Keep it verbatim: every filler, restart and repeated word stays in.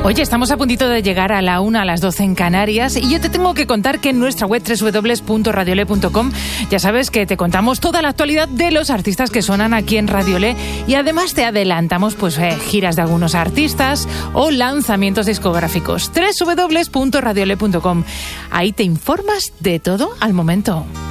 Oye, estamos a puntito de llegar a la una, a las doce en Canarias, y yo te tengo que contar que en nuestra web doble u doble u doble u punto radiole punto com ya sabes que te contamos toda la actualidad de los artistas que suenan aquí en Radiole, y además te adelantamos pues eh, giras de algunos artistas o lanzamientos discográficos. doble u doble u doble u punto radiole punto com. Ahí te informas de todo al momento.